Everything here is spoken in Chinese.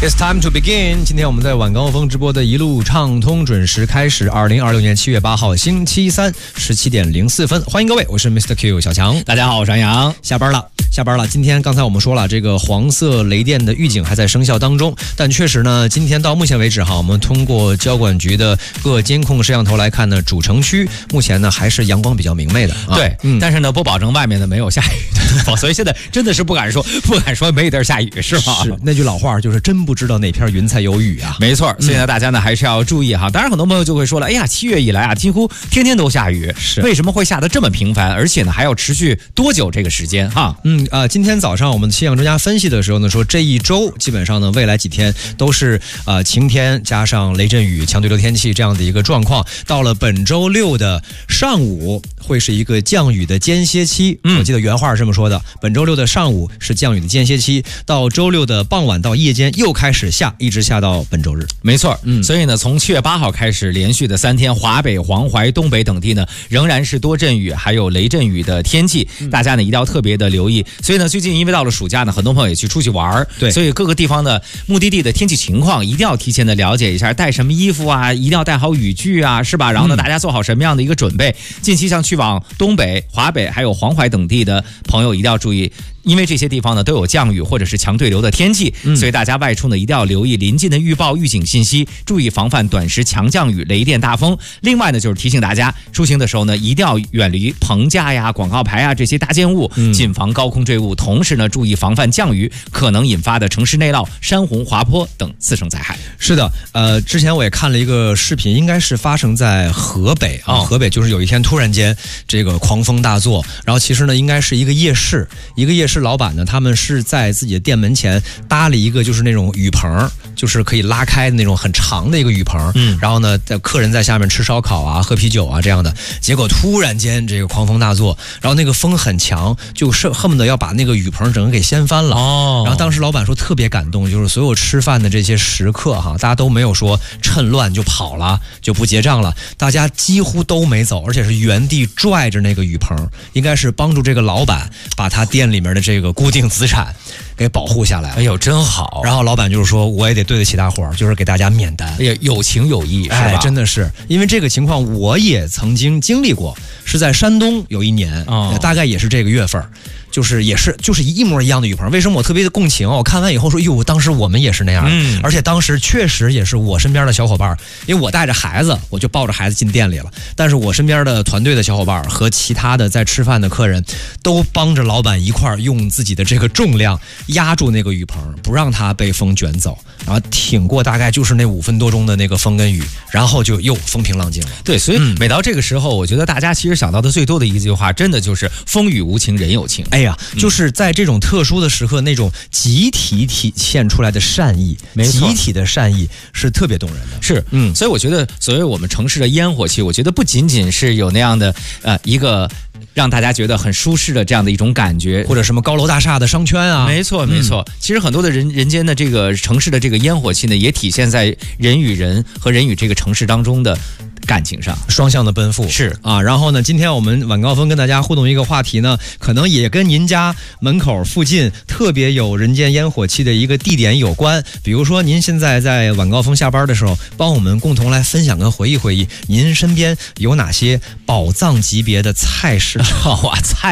It's time to begin。今天我们在晚高峰直播的一路畅通准时开始。2026年7月8号星期三17点04分，欢迎各位，我是 Mr. Q 小强。 大家好，我是安阳。 下班了。今天刚才我们说了，这个黄色雷电的预警还在生效当中，但确实呢，今天到目前为止我们通过交管局的各监控摄像头来看呢，主城区目前呢还是阳光比较明媚的。 对，但是呢不保证外面的没有下雨的，所以现在真的是不敢说没地儿下雨，是吗？ 是那句老话就是真不知道哪片云彩有雨啊。 没错，所以呢大家呢还是要注意哈。当然很多朋友就会说了，哎呀，7月以来啊，几乎天天都下雨， 是为什么会下得这么频繁，而且呢还要持续多久这个时间哈？ 今天早上我们气象专家分析的时候呢，说这一周基本上呢，未来几天都是晴天加上雷阵雨、强对流天气这样的一个状况。到了本周六的上午，会是一个降雨的间歇期。我记得原话是这么说的：本周六的上午是降雨的间歇期，到周六的傍晚到夜间又开始下，一直下到本周日。 没错，所以呢，从7月8号开始，连续的3天，华北、黄淮、东北等地呢，仍然是多阵雨，还有雷阵雨的天气，大家呢一定要特别的留意。所以呢，最近因为到了暑假呢，很多朋友也去出去玩， 对， 所以各个地方的目的地的天气情况一定要提前的了解一下，带什么衣服啊，一定要带好雨具啊，是吧？然后呢，大家做好什么样的一个准备？近期像去往东北、华北还有黄淮等地的朋友一定要注意。因为这些地方呢都有降雨或者是强对流的天气，所以大家外出呢一定要留意临近的预报预警信息，注意防范短时强降雨、雷电大风。另外呢，就是提醒大家出行的时候呢，一定要远离棚架呀、广告牌啊这些大件物，谨防高空坠物。同时呢，注意防范降雨可能引发的城市内涝、山洪、滑坡等次生灾害。 是的，之前我也看了一个视频，应该是发生在河北啊，河北就是有一天突然间这个狂风大作，然后其实呢应该是一个夜市老板呢，他们是在自己的店门前搭了一个就是那种雨棚，就是可以拉开的那种很长的一个雨棚，然后呢，客人在下面吃烧烤啊、喝啤酒啊这样的。结果突然间这个狂风大作，然后那个风很强，就是恨不得要把那个雨棚整个给掀翻了。然后当时老板说特别感动，就是所有吃饭的这些食客大家都没有说趁乱就跑了，就不结账了，大家几乎都没走，而且是原地拽着那个雨棚，应该是帮助这个老板把他店里面的这个固定资产给保护下来了。 哎呦，真好！ 然后老板就是说，我也得对得起大伙儿，就是给大家免单。 哎呀，有情有义，是吧？ 真的是，因为这个情况我也曾经经历过，是在山东有一年，大概也是这个月份。就是一模一样的雨棚，为什么我特别的共情？我看完以后说，哟，当时我们也是那样，而且当时确实也是我身边的小伙伴，因为我带着孩子，我就抱着孩子进店里了，但是我身边的团队的小伙伴和其他的在吃饭的客人，都帮着老板一块儿用自己的这个重量压住那个雨棚，不让它被风卷走，然后挺过大概就是那5分多钟的那个风跟雨，然后就又风平浪静了。 对，所以每到这个时候，我觉得大家其实想到的最多的一句话，真的就是风雨无情，人有情。 就是在这种特殊的时刻，那种集体体现出来的善意，集体的善意是特别动人的。 是，所以我觉得，所谓我们城市的烟火气，我觉得不仅仅是有那样的一个让大家觉得很舒适的这样的一种感觉， 或者什么高楼大厦的商圈啊。 没错。其实很多的人间的这个城市的这个烟火气呢，也体现在人与人和人与这个城市当中的感情上， 双向的奔赴是啊。然后呢，今天我们晚高峰跟大家互动一个话题呢，可能也跟您家门口附近特别有人间烟火气的一个地点有关。比如说，您现在在晚高峰下班的时候，帮我们共同来分享跟回忆，您身边有哪些宝藏级别的菜市场？ 哇，菜